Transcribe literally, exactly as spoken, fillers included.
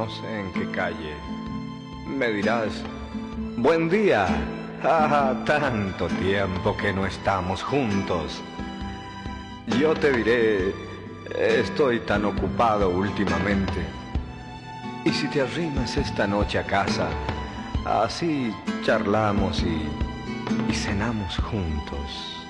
no sé en qué calle. Me dirás, buen día. Ah, tanto tiempo que no estamos juntos. Yo te diré, estoy tan ocupado últimamente. Y si te arrimas esta noche a casa, así charlamos y, y cenamos juntos.